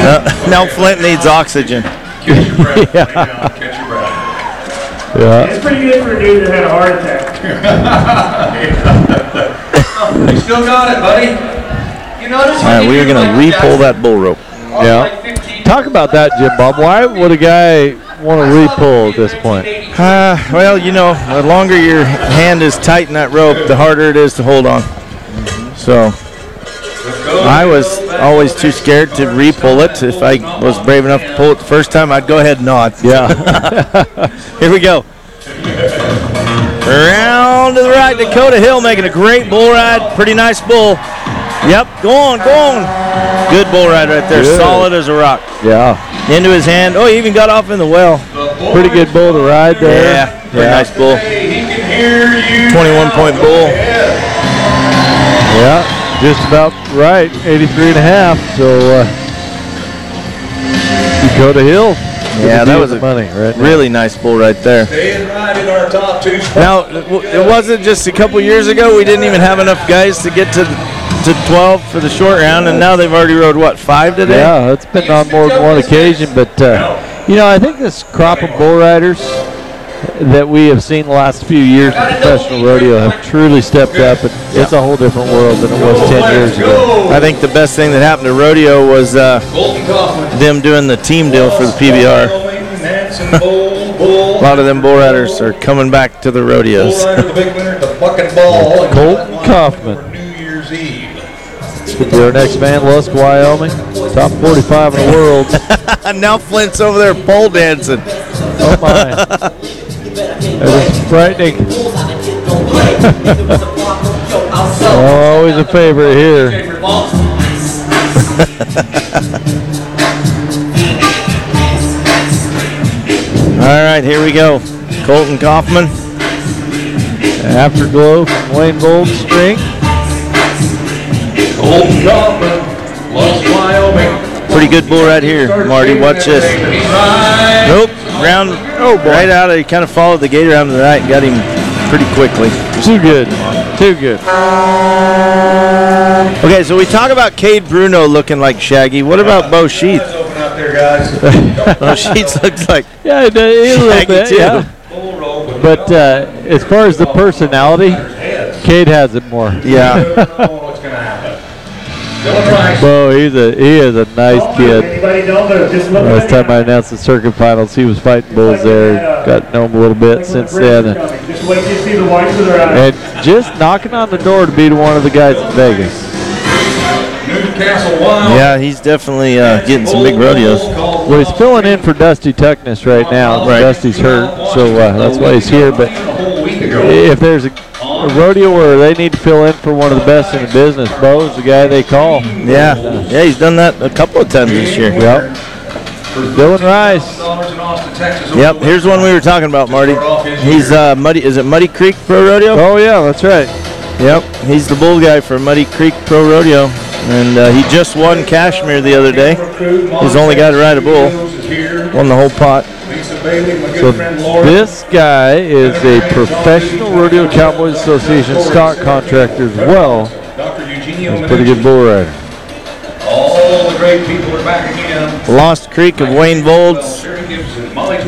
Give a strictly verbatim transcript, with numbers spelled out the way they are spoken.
Uh, now Flint needs oxygen. Catch your breath. Yeah. Lay down, catch your breath. Yeah. It's pretty good for a dude that had a heart attack. You still got it, buddy. You notice All right, we are going to re-pull that bull rope. Yeah. Talk about that, Jim Bob. Why would a guy want to re-pull at this point? Uh, well, you know, the longer your hand is tight in that rope, the harder it is to hold on. So I was always too scared to re-pull it. If I was brave enough to pull it the first time, I'd go ahead and not. Yeah. Here we go. Around to the right, Dakota Hill making a great bull ride. Pretty nice bull. Yep, go on, go on. Good bull ride right there, Good. solid as a rock. Yeah. Into his hand. Oh, he even got off in the well. Pretty good bull to ride there. Yeah, pretty Yeah. nice bull. Hey, he can hear you. twenty-one point bull. Yeah, just about right, eighty-three and a half. So uh, Dakota Hill. Yeah, that was the a money right now. really nice bull right there. Staying right in our top two spots. Now, it wasn't just a couple years ago. We didn't even have enough guys to get to to twelve for the short round, and now they've already rode what, five today? Yeah, it's been on more than one occasion, but uh, you know, I think this crop of bull riders that we have seen the last few years in professional rodeo have truly stepped up, and it's a whole different world than it was ten years ago. I think the best thing that happened to rodeo was uh, Colton Kaufman. them doing the team deal for the P B R. A lot of them bull riders are coming back to the rodeos. Bull rider, the big winner, the bucking ball. and Colton for Kaufman. New Year's Eve. Could be our next man, Lusk, Wyoming. Top forty-five in the world. And now Flint's over there pole dancing. Oh my. That is frightening. Oh, always a favorite here. All right, here we go. Colton Kaufman. Afterglow from Wayne Gold String. Colton Kaufman, Lost Wyoming. Pretty good bull right here, Marty. Watch this. Right. Nope, round, oh, right out of, he kind of followed the gate around to the right and got him pretty quickly. Too good. Too good. Okay, so we talk about Cade Bruno looking like Shaggy. What about Bo Sheath? Eyes open out there, guys. Bo Sheath looks like Yeah, it does, a little Shaggy bit, too. yeah. Bull rope with But uh, as far as the personality, Cade has it more. Yeah. You don't know what's going to happen. Dylan Rice. Bo, he's a he is a nice kid. Anybody don't know, just look Last at time I announced the circuit finals, he was fighting bulls there. Got to know him a little bit since then. Just wait till you see the whites of their eyes. And just knocking on the door to beat one of the guys in Vegas. Newcastle Wild. Yeah, he's definitely uh, getting some big rodeos. Well, he's filling in for Dusty Tuckness right now. Right. Dusty's hurt, so uh, that's why he's here. But A whole week ago. if there's a, a rodeo where they need to fill in for one of the best in the business, Bo's the guy they call. Yeah, yeah, he's done that a couple of times this year. Yep. Dylan Rice. Dollars in Austin, Texas. Yep, here's one we were talking about, Marty. He's uh, Muddy. Is it Muddy Creek Pro Rodeo? Oh yeah, that's right. Yep, he's the bull guy for Muddy Creek Pro Rodeo, and uh, he just won Kashmir the other day. He's the only guy to ride a bull. Won the whole pot. Lisa Bailey, my good So friend Laura. this guy is a professional Rodeo Cowboys Association stock contractor as well. Doctor Eugenio Pretty good bull rider. All the great people are back again. Lost Creek of Wayne Volds. Sherry Gibson, Molly